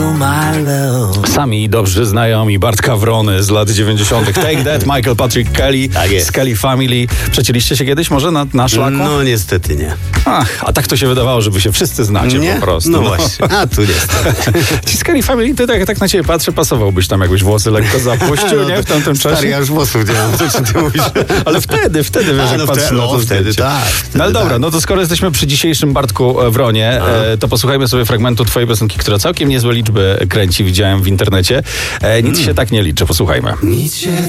you my love. Sami dobrzy znajomi Bartka Wrony z lat 90. Take That, Michael Patrick Kelly z Kelly Family. Przecięliście się kiedyś może na szlaku? No niestety nie. Ach, a tak to się wydawało, że wy się wszyscy znacie Nie? po prostu. No właśnie, a tu niestety. Ci z Kelly Family, ty tak na ciebie patrzę, pasowałbyś tam jakbyś włosy lekko zapuścił, nie? W tamtym czasie. Stary, ja już włosów nie mam, co ty mówisz? Ale wtedy wiesz, jak patrzę na to wtedy zdjęcie. tak. No ale dobra, no to skoro jesteśmy przy dzisiejszym Bartku Wronie, to posłuchajmy sobie fragmentu twojej piosenki, która całkiem niezłe liczby kręci, widziałem w internecie. Nic się tak nie liczy, posłuchajmy. Nic się